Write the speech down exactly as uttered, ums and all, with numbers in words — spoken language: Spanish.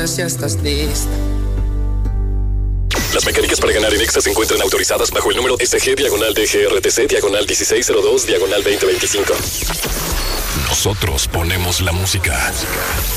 más, ya estás lista. Las mecánicas para ganar en Exa se encuentran autorizadas bajo el número S G diagonal D G R T C diagonal dieciséis cero dos diagonal veinte veinticinco. Nosotros ponemos la música.